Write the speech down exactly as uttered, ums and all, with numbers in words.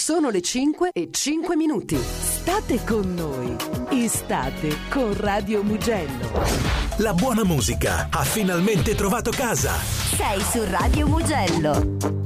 Sono le cinque e cinque minuti. State con noi. Estate con Radio Mugello. La buona musica ha finalmente trovato casa. Sei su Radio Mugello.